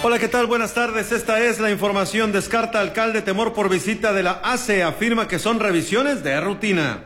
Hola, ¿qué tal? Buenas tardes. Esta es la información. Descarta alcalde temor por visita de la ACE. Afirma que son revisiones de rutina.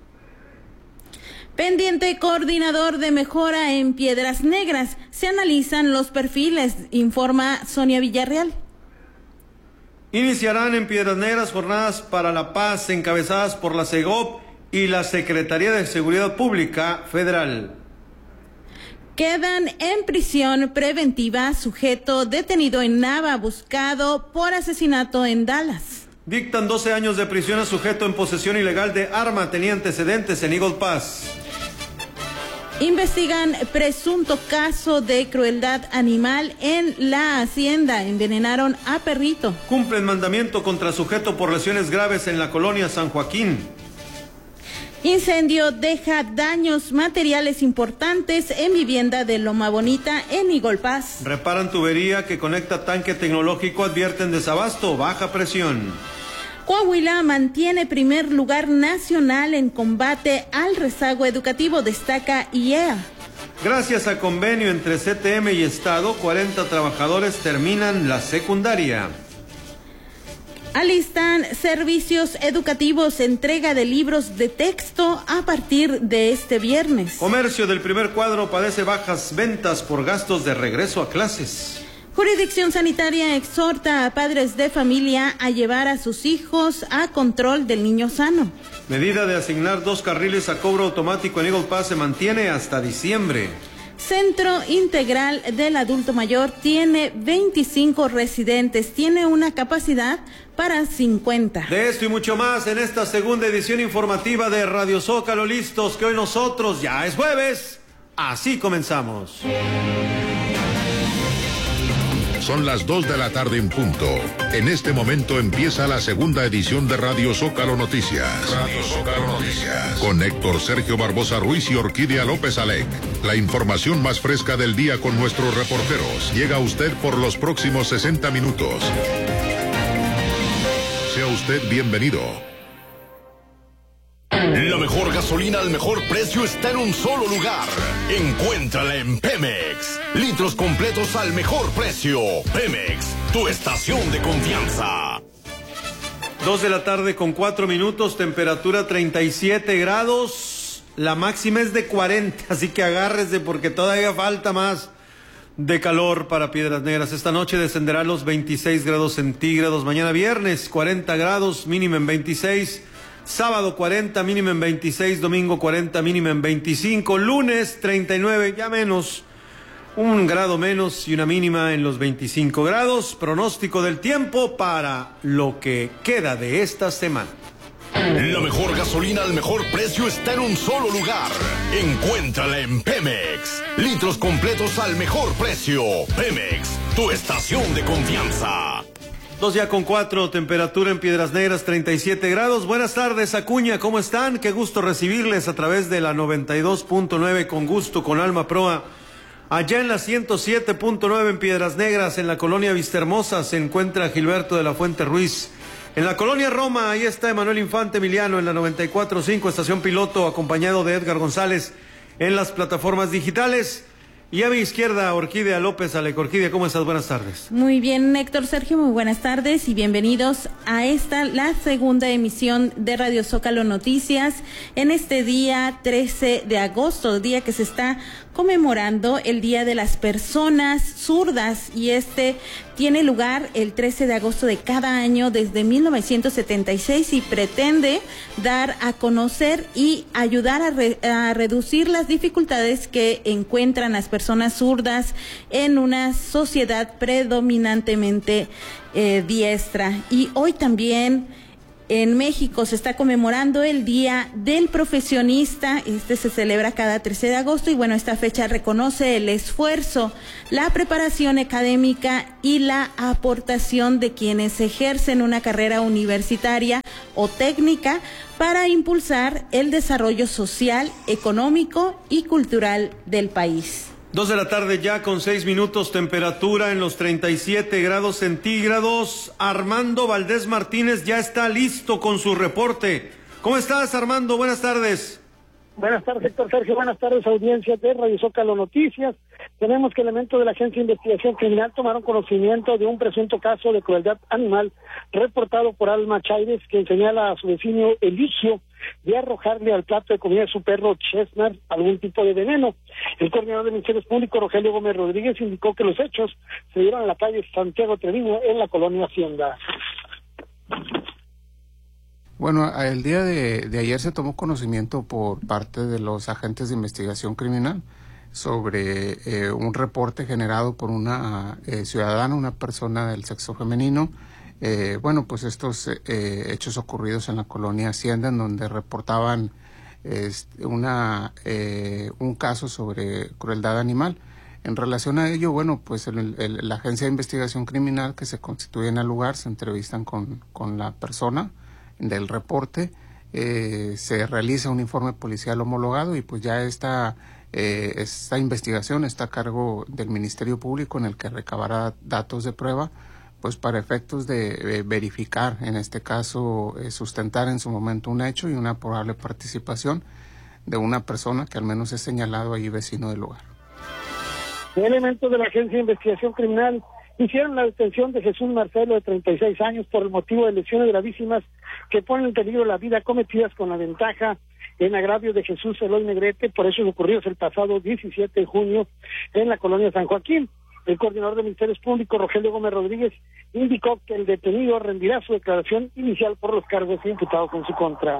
Pendiente coordinador de mejora en Piedras Negras. Se analizan los perfiles, informa Sonia Villarreal. Iniciarán en Piedras Negras jornadas para la paz encabezadas por la CEGOP y la Secretaría de Seguridad Pública Federal. Quedan en prisión preventiva sujeto detenido en Nava, buscado por asesinato en Dallas. Dictan 12 años de prisión a sujeto en posesión ilegal de arma, tenía antecedentes en Eagle Pass. Investigan presunto caso de crueldad animal en la hacienda, envenenaron a perrito. Cumplen mandamiento contra sujeto por lesiones graves en la colonia San Joaquín. Incendio deja daños materiales importantes en vivienda de Loma Bonita en Eagle Pass. Reparan tubería que conecta tanque tecnológico, advierten desabasto, baja presión. Coahuila mantiene primer lugar nacional en combate al rezago educativo, destaca IEA. Gracias a convenio entre CTM y Estado, 40 trabajadores terminan la secundaria. Alistan servicios educativos, entrega de libros de texto a partir de este viernes. Comercio del primer cuadro padece bajas ventas por gastos de regreso a clases. Jurisdicción sanitaria exhorta a padres de familia a llevar a sus hijos a control del niño sano. Medida de asignar 2 carriles a cobro automático en Eagle Pass se mantiene hasta diciembre. Centro Integral del Adulto Mayor tiene 25 residentes, tiene una capacidad para 50. De esto y mucho más en esta segunda edición informativa de Radio Zócalo, listos que hoy nosotros ya es jueves, así comenzamos. Son las 2 de la tarde en punto. En este momento empieza la segunda edición de Radio Zócalo Noticias. Radio Zócalo Noticias. Con Héctor Sergio Barbosa Ruiz y Orquídea López Alec. La información más fresca del día con nuestros reporteros. Llega a usted por los próximos 60 minutos. Sea usted bienvenido. La mejor gasolina al mejor precio está en un solo lugar. Encuéntrala en Pemex. Litros completos al mejor precio. Pemex, tu estación de confianza. 2 de la tarde con 4 minutos, temperatura 37 grados. La máxima es de 40, así que agárrese porque todavía falta más de calor para Piedras Negras. Esta noche descenderá a los 26 grados centígrados. Mañana viernes 40 grados, mínima en 26. Sábado 40, mínima en 26, domingo 40, mínima en 25, lunes 39, ya menos, 1 grado menos y una mínima en los 25 grados. Pronóstico del tiempo para lo que queda de esta semana. La mejor gasolina al mejor precio está en un solo lugar. Encuéntrala en Pemex. Litros completos al mejor precio. Pemex, tu estación de confianza. 2 ya con 4, temperatura en Piedras Negras 37 grados. Buenas tardes, Acuña, ¿cómo están? Qué gusto recibirles a través de la 92.9, con gusto, con alma proa. Allá en la 107.9 en Piedras Negras, en la colonia Vistahermosa, se encuentra Gilberto de la Fuente Ruiz. En la colonia Roma, ahí está Emanuel Infante Emiliano, en la 94.5, estación piloto, acompañado de Edgar González en las plataformas digitales. Y a mi izquierda, Orquídea López Alec. Orquídea, ¿cómo estás? Buenas tardes. Muy bien, Héctor Sergio, muy buenas tardes y bienvenidos a la segunda emisión de Radio Zócalo Noticias en este día 13 de agosto, día que se está conmemorando el Día de las Personas Zurdas, y tiene lugar el 13 de agosto de cada año desde 1976 y pretende dar a conocer y ayudar a reducir las dificultades que encuentran las personas zurdas en una sociedad predominantemente diestra. Y hoy también en México se está conmemorando el Día del Profesionista. Se celebra cada 13 de agosto y bueno, esta fecha reconoce el esfuerzo, la preparación académica y la aportación de quienes ejercen una carrera universitaria o técnica para impulsar el desarrollo social, económico y cultural del país. 2 de la tarde ya con 6 minutos, temperatura en los 37 grados centígrados. Armando Valdés Martínez ya está listo con su reporte. ¿Cómo estás, Armando? Buenas tardes. Buenas tardes, Héctor Sergio. Buenas tardes, audiencia de Radio Zócalo Noticias. Tenemos que elementos de la Agencia de Investigación Criminal tomaron conocimiento de un presunto caso de crueldad animal reportado por Alma Chávez, quien señala a su vecino Eligio de arrojarle al plato de comida de su perro Chestnut algún tipo de veneno. El coordinador de Ministerios Públicos, Rogelio Gómez Rodríguez, indicó que los hechos se dieron en la calle Santiago Treviño, en la colonia Hacienda. Bueno, el día de ayer se tomó conocimiento por parte de los agentes de investigación criminal sobre un reporte generado por una ciudadana, una persona del sexo femenino. Pues estos hechos ocurridos en la colonia Hacienda, en donde reportaban un caso sobre crueldad animal. En relación a ello, la agencia de investigación criminal que se constituye en el lugar se entrevistan con la persona del reporte, se realiza un informe policial homologado y pues ya esta investigación está a cargo del Ministerio Público, en el que recabará datos de prueba pues para efectos de verificar, en este caso sustentar en su momento un hecho y una probable participación de una persona que al menos es señalado ahí vecino del lugar. Elementos de la Agencia de Investigación Criminal hicieron la detención de Jesús Marcelo, de 36 años, por el motivo de lesiones gravísimas que ponen en peligro la vida, cometidas con la ventaja en agravio de Jesús Eloy Negrete, por hechos ocurridos el pasado 17 de junio en la colonia San Joaquín. El coordinador de Ministerios Públicos, Rogelio Gómez Rodríguez, indicó que el detenido rendirá su declaración inicial por los cargos imputados en su contra.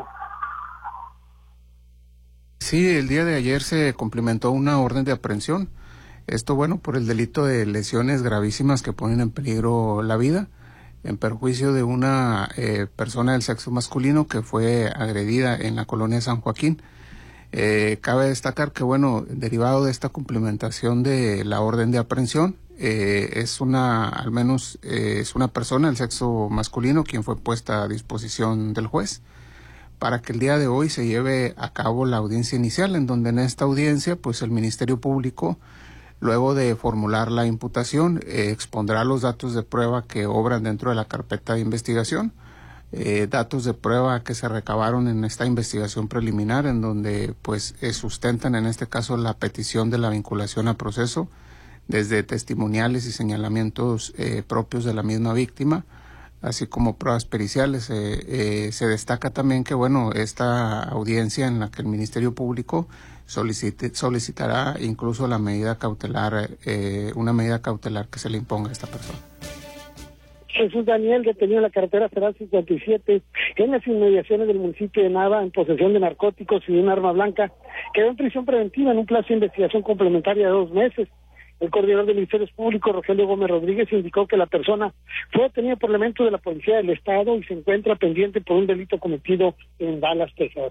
Sí, el día de ayer se cumplimentó una orden de aprehensión. Esto, por el delito de lesiones gravísimas que ponen en peligro la vida, en perjuicio de una persona del sexo masculino que fue agredida en la colonia San Joaquín. Cabe destacar que, derivado de esta cumplimentación de la orden de aprehensión, es una persona del sexo masculino quien fue puesta a disposición del juez para que el día de hoy se lleve a cabo la audiencia inicial, en donde en esta audiencia, pues el Ministerio Público, luego de formular la imputación, expondrá los datos de prueba que obran dentro de la carpeta de investigación, datos de prueba que se recabaron en esta investigación preliminar, en donde sustentan en este caso la petición de la vinculación a proceso, desde testimoniales y señalamientos propios de la misma víctima, así como pruebas periciales. Se destaca también que esta audiencia en la que el Ministerio Público solicitará incluso la medida cautelar, una medida cautelar que se le imponga a esta persona. Jesús Daniel, detenido en la carretera Federal 57, en las inmediaciones del municipio de Nava, en posesión de narcóticos y de un arma blanca, quedó en prisión preventiva en un plazo de investigación complementaria de 2 meses. El coordinador de Ministerios Públicos, Rogelio Gómez Rodríguez, indicó que la persona fue detenida por elementos de la Policía del Estado y se encuentra pendiente por un delito cometido en Dallas, Texas.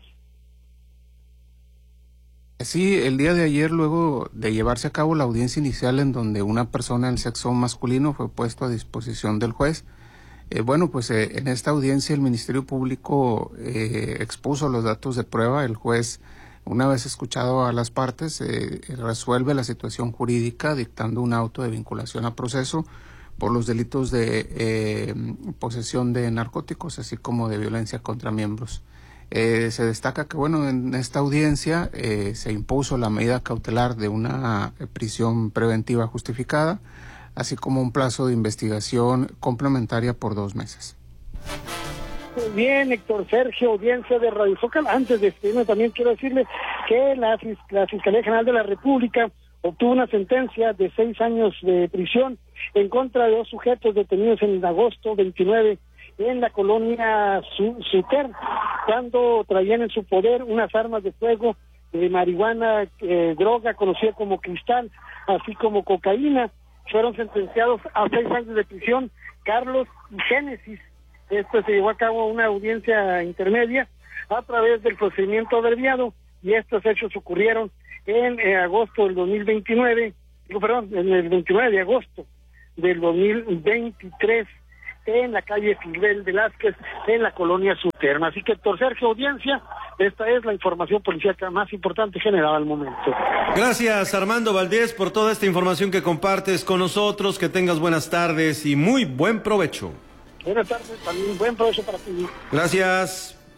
Sí, el día de ayer, luego de llevarse a cabo la audiencia inicial en donde una persona del sexo masculino fue puesto a disposición del juez, en esta audiencia el Ministerio Público expuso los datos de prueba. El juez, una vez escuchado a las partes, resuelve la situación jurídica dictando un auto de vinculación a proceso por los delitos de posesión de narcóticos, así como de violencia contra miembros. Se destaca que en esta audiencia se impuso la medida cautelar de una prisión preventiva justificada, así como un plazo de investigación complementaria por 2 meses. Muy bien, Héctor Sergio, audiencia de Radio Zócalo. Antes de despedirme, también quiero decirle que la Fiscalía General de la República obtuvo una sentencia de 6 años de prisión en contra de 2 sujetos detenidos en agosto 29 en la colonia Suter, cuando traían en su poder unas armas de fuego, de marihuana, droga conocida como cristal, así como cocaína. Fueron sentenciados a 6 años de prisión Carlos y Génesis. Esto se llevó a cabo una audiencia intermedia a través del procedimiento abreviado, y estos hechos ocurrieron en agosto del 2029, en el 29 de agosto del 2023, en la calle Fidel Velázquez, en la colonia Suterma. Así que, Héctor Sergio, audiencia, esta es la información policíaca más importante generada al momento. Gracias, Armando Valdés, por toda esta información que compartes con nosotros. Que tengas buenas tardes y muy buen provecho. Buenas tardes, también buen provecho para ti. Gracias.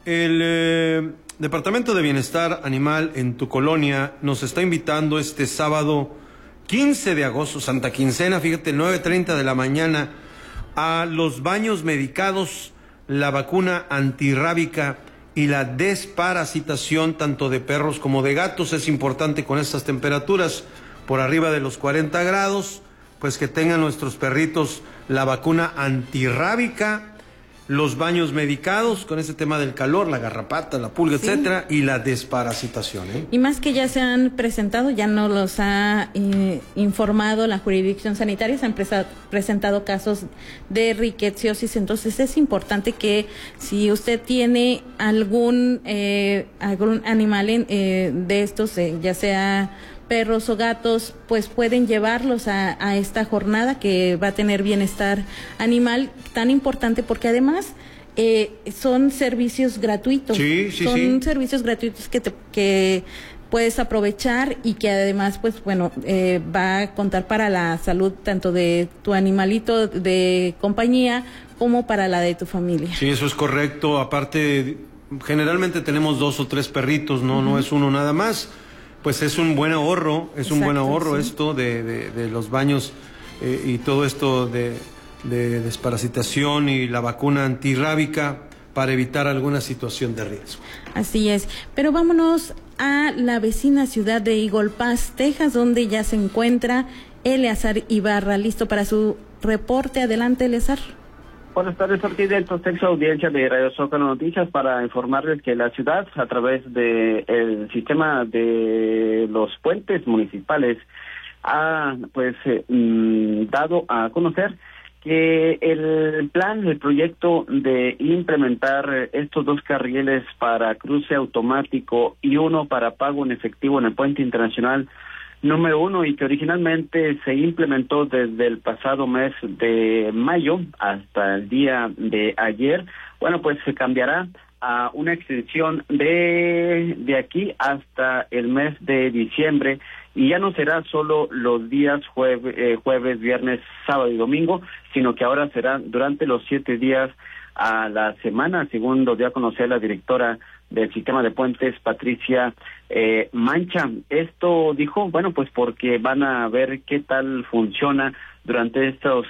el Departamento de Bienestar Animal en tu colonia nos está invitando este sábado 15 de agosto, Santa Quincena, fíjate, 9:30 de la mañana, a los baños medicados, la vacuna antirrábica y la desparasitación tanto de perros como de gatos. Es importante con estas temperaturas por arriba de los 40 grados, pues que tengan nuestros perritos la vacuna antirrábica, los baños medicados con ese tema del calor, la garrapata, la pulga, sí, etcétera, y la desparasitación. Y más que ya se han presentado, ya nos los ha informado la jurisdicción sanitaria, se han presentado casos de riqueciosis. Entonces es importante que si usted tiene algún animal de estos, ya sea perros o gatos, pues pueden llevarlos a esta jornada que va a tener bienestar animal, tan importante porque además son servicios gratuitos. Son servicios gratuitos que puedes aprovechar y que además, pues bueno, va a contar para la salud tanto de tu animalito de compañía como para la de tu familia. Sí, eso es correcto. Aparte, generalmente tenemos 2 o 3 perritos, no es uno nada más. Pues es un buen ahorro, sí, esto de los baños y todo esto de desparasitación y la vacuna antirrábica para evitar alguna situación de riesgo. Así es, pero vámonos a la vecina ciudad de Eagle Pass, Texas, donde ya se encuentra Eleazar Ibarra, listo para su reporte. Adelante, Eleazar. Buenas tardes, Orquídea, el sexta audiencia de Radio Zócalo Noticias para informarles que la ciudad, a través del sistema de los puentes municipales, ha dado a conocer que el proyecto de implementar estos 2 carriles para cruce automático y uno para pago en efectivo en el puente internacional número 1, y que originalmente se implementó desde el pasado mes de mayo hasta el día de ayer, bueno, pues se cambiará a una extensión de aquí hasta el mes de diciembre, y ya no será solo los días jueves, viernes, sábado y domingo, sino que ahora será durante los 7 días a la semana, según lo dio a conocer la directora del sistema de puentes, Patricia Mancha. Esto dijo, bueno, pues porque van a ver qué tal funciona durante estos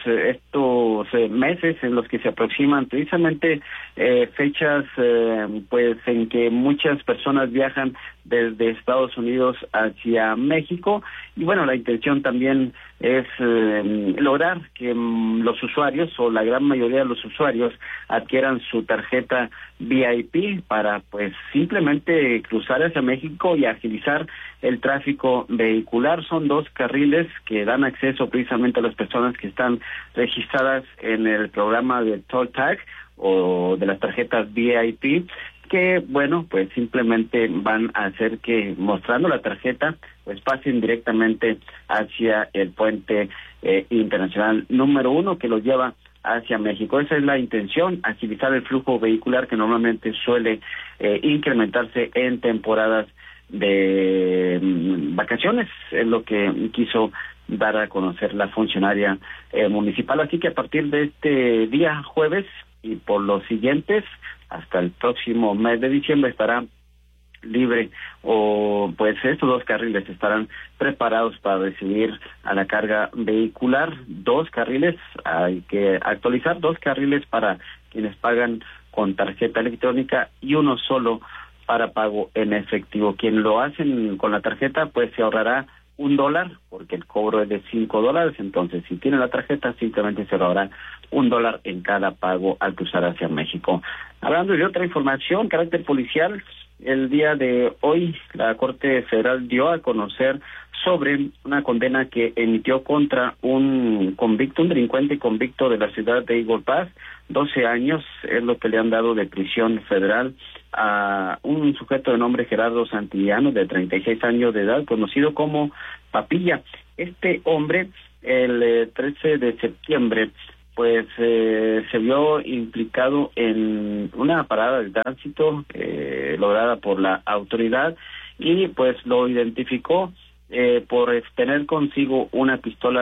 meses en los que se aproximan precisamente fechas pues en que muchas personas viajan desde Estados Unidos hacia México, y bueno, la intención también es lograr que los usuarios, o la gran mayoría de los usuarios, adquieran su tarjeta VIP para pues simplemente cruzar hacia México y agilizar el tráfico vehicular. Son 2 carriles que dan acceso precisamente a las personas que están registradas en el programa de Toll Tag o de las tarjetas VIP, que bueno, pues simplemente van a hacer que, mostrando la tarjeta, pues pasen directamente hacia el puente internacional número 1 que los lleva hacia México. Esa es la intención, agilizar el flujo vehicular que normalmente suele incrementarse en temporadas de vacaciones, es lo que quiso dar a conocer la funcionaria municipal. Así que a partir de este día jueves y por los siguientes, hasta el próximo mes de diciembre, estará libre, o pues estos 2 carriles estarán preparados para recibir a la carga vehicular. 2 carriles, hay que actualizar, 2 carriles para quienes pagan con tarjeta electrónica y uno solo para pago en efectivo. Quien lo hacen con la tarjeta pues se ahorrará $1, porque el cobro es de $5, entonces si tiene la tarjeta simplemente se ahorrará $1 en cada pago al cruzar hacia México. Hablando de otra información, carácter policial, el día de hoy la Corte Federal dio a conocer sobre una condena que emitió contra un delincuente convicto de la ciudad de Eagle Pass. 12 años es lo que le han dado de prisión federal a un sujeto de nombre Gerardo Santillano, de 36 años de edad, conocido como Papilla. Este hombre, el 13 de septiembre, pues se vio implicado en una parada de tránsito lograda por la autoridad, y pues lo identificó por tener consigo una pistola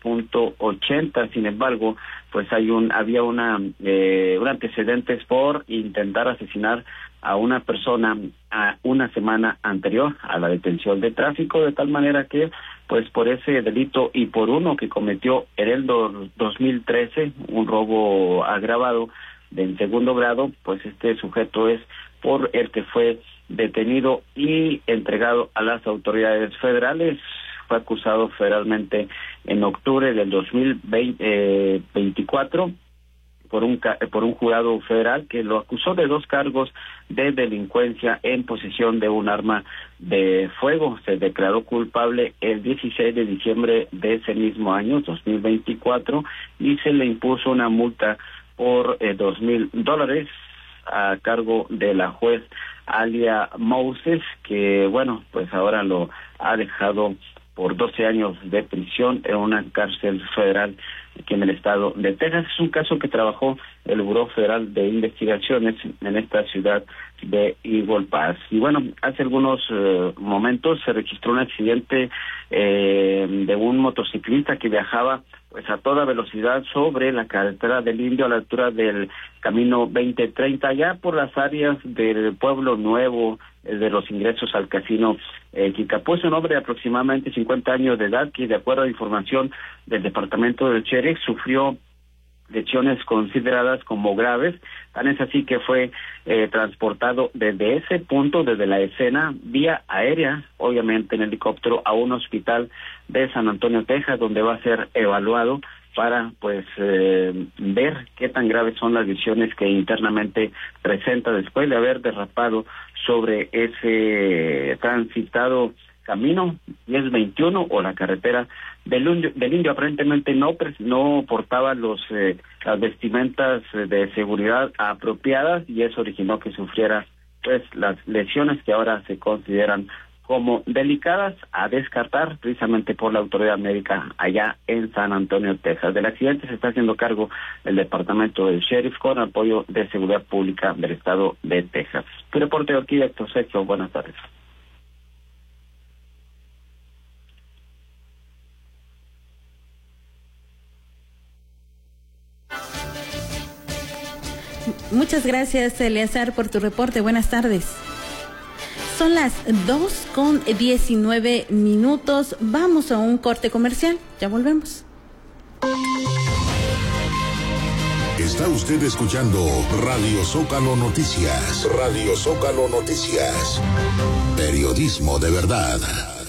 3.80. Sin embargo, pues había un antecedentes por intentar asesinar a una persona a una semana anterior a la detención de tráfico, de tal manera que pues por ese delito y por uno que cometió en el 2013, un robo agravado del segundo grado, pues este sujeto es por el que fue detenido y entregado a las autoridades federales. Fue acusado federalmente en octubre del 2024 por un jurado federal que lo acusó de 2 cargos de delincuencia en posesión de un arma de fuego. Se declaró culpable el 16 de diciembre de ese mismo año, 2024, y se le impuso una multa por $2,000 a cargo de la juez Alia Moses, que bueno, pues ahora lo ha dejado por 12 años de prisión en una cárcel federal aquí en el estado de Texas. Es un caso que trabajó el Buró Federal de Investigaciones en esta ciudad de Eagle Pass. Y bueno, hace algunos momentos se registró un accidente de un motociclista que viajaba pues a toda velocidad sobre la carretera del Indio a la altura del camino 2030, ya por las áreas del Pueblo Nuevo, de los ingresos al casino Quicapú. Es un hombre de aproximadamente 50 años de edad que, de acuerdo a información del departamento del sheriff, sufrió lesiones consideradas como graves. Tan es así que fue transportado desde ese punto, desde la escena, vía aérea, obviamente en helicóptero, a un hospital de San Antonio, Texas, donde va a ser evaluado para pues ver qué tan graves son las lesiones que internamente presenta después de haber derrapado sobre ese transitado camino 1021 o la carretera del Indio. Aparentemente no portaba las vestimentas de seguridad apropiadas, y eso originó que sufriera pues las lesiones que ahora se consideran como delicadas, a descartar precisamente por la autoridad médica allá en San Antonio, Texas. Del accidente se está haciendo cargo el departamento del sheriff con apoyo de seguridad pública del estado de Texas. Tu reporte aquí, Héctor Sergio, buenas tardes. Muchas gracias, Eleazar, por tu reporte. Buenas tardes. Son las 2:19. Vamos a un corte comercial. Ya volvemos. Está usted escuchando Radio Zócalo Noticias. Radio Zócalo Noticias. Periodismo de verdad.